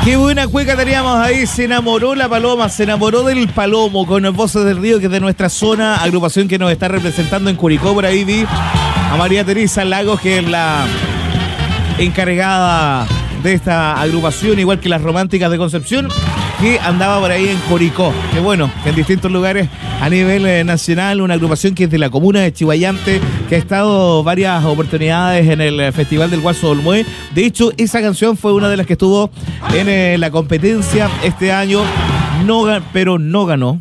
Qué buena cueca teníamos ahí. Se enamoró la paloma, se enamoró del palomo con Voces del Río, que es de nuestra zona, agrupación que nos está representando en Curicó. Por ahí vi a María Teresa Lagos, que es la encargada de esta agrupación, igual que las Románticas de Concepción, que andaba por ahí en Curicó. Que bueno, que en distintos lugares a nivel nacional, una agrupación que es de la comuna de Chihuayante, que ha estado varias oportunidades en el Festival del Guaso Olmué. De hecho, esa canción fue una de las que estuvo en la competencia este año, pero no ganó.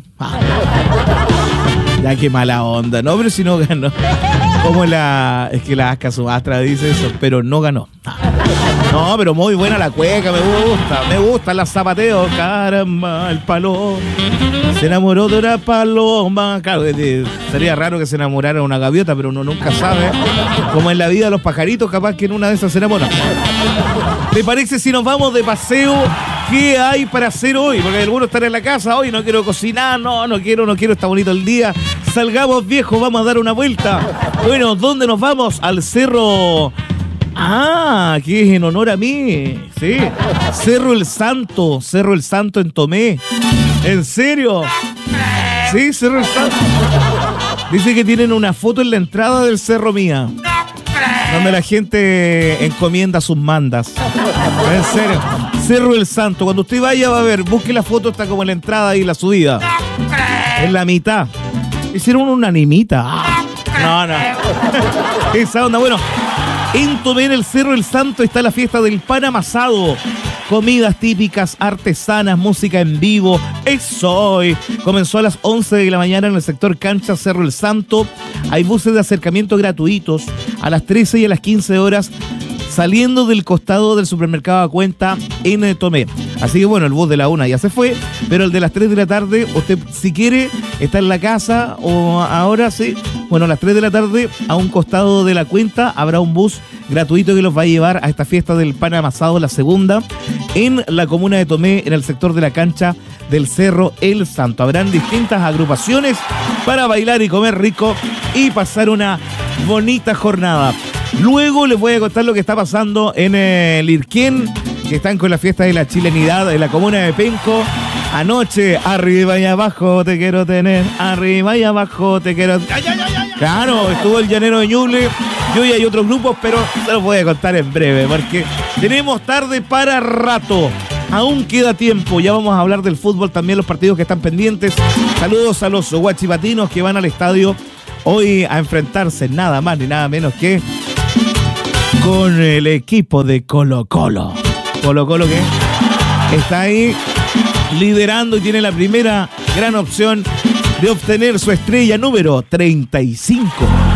Ya, qué mala onda, ¿no? Pero si no ganó. Como es que la Asca Sumastra dice eso, pero no ganó. No, pero muy buena la cueca, me gusta la zapateo. Caramba, el paloma se enamoró de una paloma. Claro, sería raro que se enamorara de una gaviota, pero uno nunca sabe. Como en la vida de los pajaritos, capaz que en una de esas se enamora. ¿Te parece si nos vamos de paseo? ¿Qué hay para hacer hoy? Porque algunos están en la casa hoy, no quiero cocinar, no quiero, está bonito el día. Salgamos, viejo, vamos a dar una vuelta. Bueno, ¿dónde nos vamos? Al cerro... que es en honor a mí, sí. Cerro El Santo en Tomé. ¿En serio? Sí, Cerro El Santo. Dice que tienen una foto en la entrada del cerro mía, donde la gente encomienda sus mandas. En serio. Cerro El Santo. Cuando usted vaya va a ver, busque la foto, está como en la entrada y la subida. En la mitad. Hicieron una animita. No. Esa onda, bueno. En Tomé, en el Cerro El Santo, está la fiesta del pan amasado. Comidas típicas, artesanas, música en vivo. Eso hoy. Comenzó a las 11 de la mañana en el sector Cancha Cerro El Santo. Hay buses de acercamiento gratuitos a las 13 y a las 15 horas, saliendo del costado del supermercado a cuenta en Tomé. Así que bueno, el bus de la 1 ya se fue, pero el de las 3 de la tarde, usted si quiere, está en la casa o ahora sí. Bueno, a las 3 de la tarde, a un costado de la cuenta, habrá un bus gratuito que los va a llevar a esta fiesta del pan amasado, la segunda, en la comuna de Tomé, en el sector de la cancha del Cerro El Santo. Habrán distintas agrupaciones para bailar y comer rico y pasar una bonita jornada. Luego les voy a contar lo que está pasando en el Irquén, que están con la fiesta de la chilenidad en la comuna de Penco. Anoche, arriba y abajo te quiero tener, arriba y abajo te quiero... Claro, estuvo el Llanero de Ñuble, yo y hay otros grupos, pero se los voy a contar en breve, porque tenemos tarde para rato. Aún queda tiempo, ya vamos a hablar del fútbol, también los partidos que están pendientes. Saludos a los guachipatinos que van al estadio hoy a enfrentarse nada más ni nada menos que con el equipo de Colo-Colo. Colo-Colo que está ahí liderando y tiene la primera gran opción de obtener su estrella número 35.